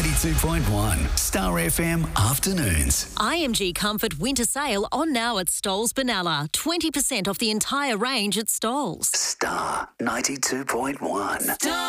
92.1 Star FM Afternoons. IMG Comfort winter sale on now at Stoles Benalla. 20% off the entire range at Stoles. Star 92.1.